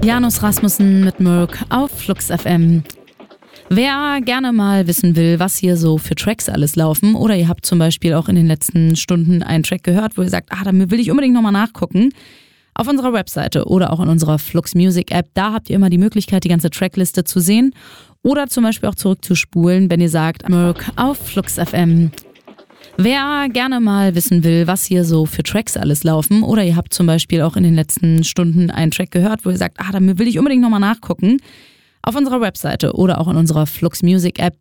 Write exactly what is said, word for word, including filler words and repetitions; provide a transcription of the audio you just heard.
Janus Rasmussen mit Mörk auf Flux F M. Wer gerne mal wissen will, was hier so für Tracks alles laufen, oder ihr habt zum Beispiel auch in den letzten Stunden einen Track gehört, wo ihr sagt, ah, da will ich unbedingt nochmal nachgucken, auf unserer Webseite oder auch in unserer Flux Music App, da habt ihr immer die Möglichkeit, die ganze Trackliste zu sehen oder zum Beispiel auch zurückzuspulen, wenn ihr sagt, Mörk auf Flux F M. Wer gerne mal wissen will, was hier so für Tracks alles laufen, oder ihr habt zum Beispiel auch in den letzten Stunden einen Track gehört, wo ihr sagt, ah, da will ich unbedingt nochmal nachgucken, auf unserer Webseite oder auch in unserer Flux Music App,